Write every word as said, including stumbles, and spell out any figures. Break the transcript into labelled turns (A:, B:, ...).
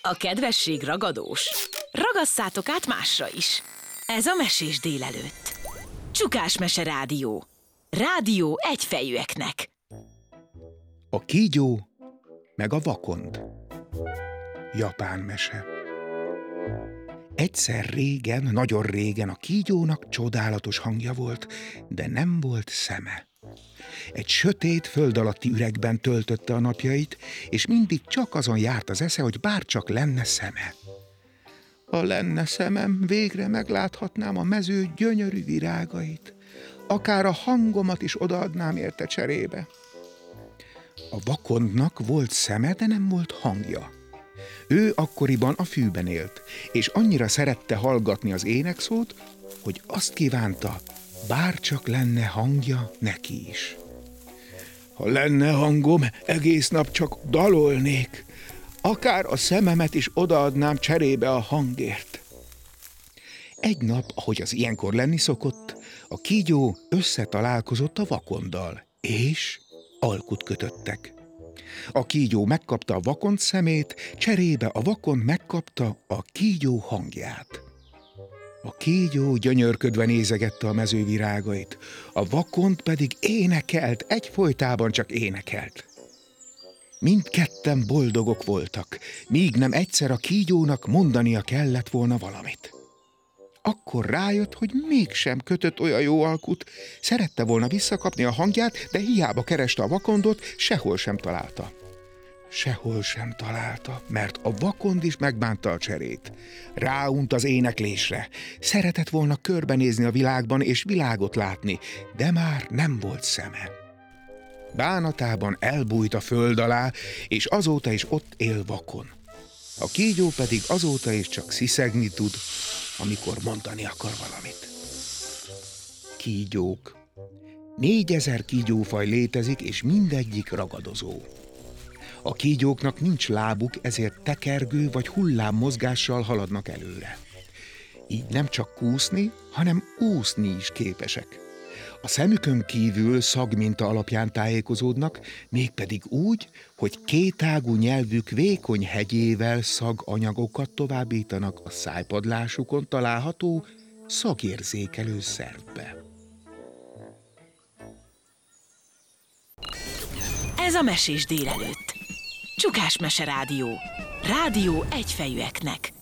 A: A kedvesség ragadós. Ragasszátok át másra is. Ez a Mesés délelőtt. Csukás Mese Rádió. Rádió egyfejűeknek.
B: A kígyó meg a vakond. Japán mese. Egyszer régen, nagyon régen a kígyónak csodálatos hangja volt, de nem volt szeme. Egy sötét, föld alatti üregben töltötte a napjait, és mindig csak azon járt az esze, hogy bárcsak lenne szeme. Ha lenne szemem, végre megláthatnám a mező gyönyörű virágait. Akár a hangomat is odaadnám érte cserébe. A vakondnak volt szeme, de nem volt hangja. Ő akkoriban a fűben élt, és annyira szerette hallgatni az énekszót, hogy azt kívánta, bárcsak lenne hangja neki is. Ha lenne hangom, egész nap csak dalolnék, akár a szememet is odaadnám cserébe a hangért. Egy nap, ahogy az ilyenkor lenni szokott, a kígyó összetalálkozott a vakonddal, és alkut kötöttek. A kígyó megkapta a vakond szemét, cserébe a vakond megkapta a kígyó hangját. A kígyó gyönyörködve nézegette a mező virágait, a vakond pedig énekelt, egyfolytában csak énekelt. Mindketten boldogok voltak, míg nem egyszer a kígyónak mondania kellett volna valamit. Akkor rájött, hogy mégsem kötött olyan jó alkut, szerette volna visszakapni a hangját, de hiába kereste a vakondot, sehol sem találta. Sehol sem találta, mert a vakond is megbánta a cserét. Ráunt az éneklésre. Szeretett volna körbenézni a világban és világot látni, de már nem volt szeme. Bánatában elbújt a föld alá, és azóta is ott él vakon. A kígyó pedig azóta is csak sziszegni tud, amikor mondani akar valamit. Kígyók. Négyezer kígyófaj létezik, és mindegyik ragadozó. A kígyóknak nincs lábuk, ezért tekergő vagy hullám mozgással haladnak előre. Így nem csak kúszni, hanem úszni is képesek. A szemükön kívül szagminta alapján tájékozódnak, mégpedig úgy, hogy kétágú nyelvük vékony hegyével szaganyagokat továbbítanak a szájpadlásukon található szagérzékelő szervbe.
A: Ez a Mesés délelőtt. Csukás Mese Rádió. Rádió egyfejűeknek.